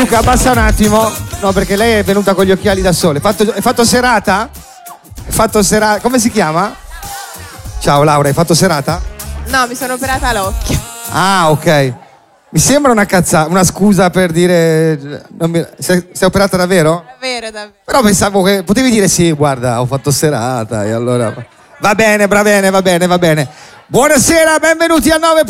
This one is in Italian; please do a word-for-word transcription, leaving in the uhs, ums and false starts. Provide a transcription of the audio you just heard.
Luca, abbassa un attimo. No, perché lei è venuta con gli occhiali da sole. Hai fatto, hai fatto serata? Hai fatto serata? Come si chiama? Ciao Laura, hai fatto serata? No, mi sono operata l'occhio. Ah, ok. Mi sembra una cazzata, una scusa per dire... Non mi... sei, sei operata davvero? Davvero, davvero. Però pensavo che... Potevi dire sì, guarda, ho fatto serata e allora... Va bene, va bene, va bene, va bene. Buonasera, benvenuti a nove.